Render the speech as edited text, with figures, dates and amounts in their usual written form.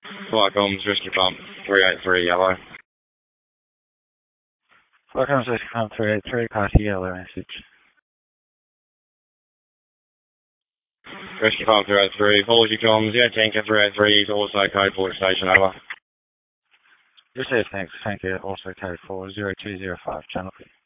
Flight comms, rescue pump, 383 yellow. Flight comms, rescue pump, 383, party yellow message. Rescue pump 383, apology comms, yeah, tanker 383 is also code 4 station, over. Received, thanks. Thank you. Also code 40205, channel 3.